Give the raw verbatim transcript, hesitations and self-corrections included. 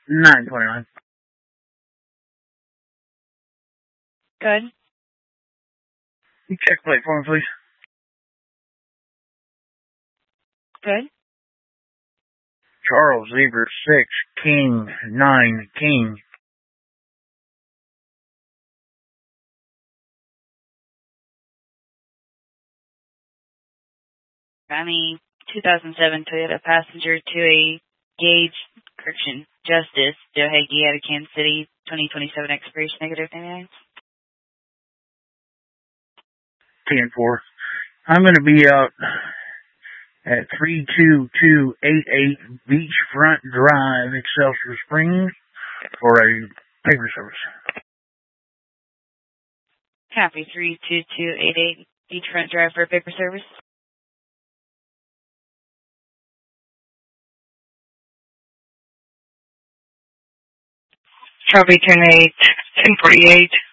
nine twenty-nine. Good. You check plate for me, please. Good. Charles Zebra six, King, nine, King. County two thousand seven Toyota Passenger to a Gage, correction, Justice, Dohegi out of Kansas City, twenty twenty-seven expiration negative ninety-nine. ten four. I'm going to be out at three two two eight eight Beachfront Drive, Excelsior Springs, for a paper service. Copy, three two two eight eight Beachfront Drive for a paper service. Copy, ten eight, ten forty-eight.